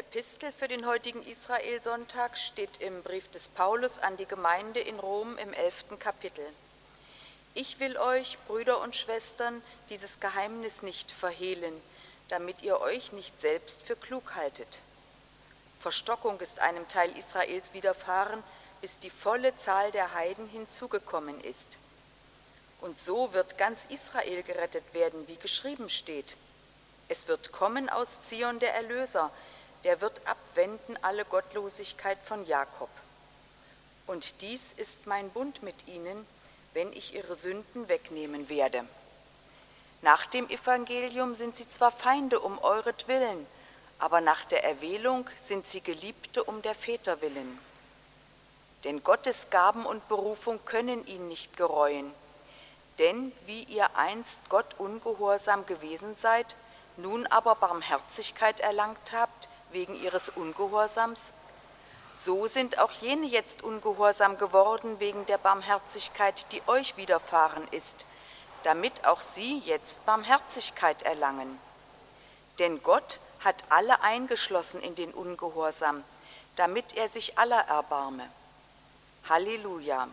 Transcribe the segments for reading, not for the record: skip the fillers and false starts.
Epistel für den heutigen Israelsonntag steht im Brief des Paulus an die Gemeinde in Rom im 11. Kapitel. Ich will euch, Brüder und Schwestern, dieses Geheimnis nicht verhehlen, damit ihr euch nicht selbst für klug haltet. Verstockung ist einem Teil Israels widerfahren, bis die volle Zahl der Heiden hinzugekommen ist. Und so wird ganz Israel gerettet werden, wie geschrieben steht. Es wird kommen aus Zion der Erlöser, der wird abwenden alle Gottlosigkeit von Jakob. Und dies ist mein Bund mit ihnen, wenn ich ihre Sünden wegnehmen werde. Nach dem Evangelium sind sie zwar Feinde um euretwillen, aber nach der Erwählung sind sie Geliebte um der Väter willen. Denn Gottes Gaben und Berufung können ihn nicht gereuen. Denn wie ihr einst Gott ungehorsam gewesen seid, nun aber Barmherzigkeit erlangt habt wegen ihres Ungehorsams, so sind auch jene jetzt ungehorsam geworden wegen der Barmherzigkeit, die euch widerfahren ist, damit auch sie jetzt Barmherzigkeit erlangen. Denn Gott hat alle eingeschlossen in den Ungehorsam, damit er sich aller erbarme. Halleluja!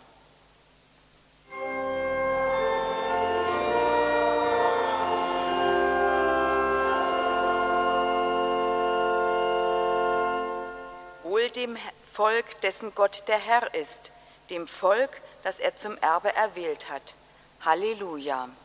Wohl dem Volk, dessen Gott der Herr ist, dem Volk, das er zum Erbe erwählt hat. Halleluja!